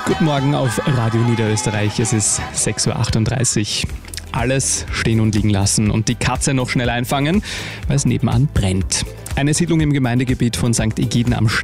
Guten Morgen auf Radio Niederösterreich, es ist 6.38 Uhr. Alles stehen und liegen lassen und die Katze noch schnell einfangen, weil es nebenan brennt. Eine Siedlung im Gemeindegebiet von St. Egiden am